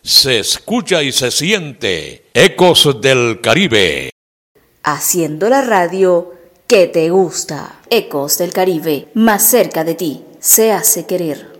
se escucha y se siente. Ecos del Caribe. Haciendo la radio que te gusta. Ecos del Caribe, más cerca de ti, se hace querer.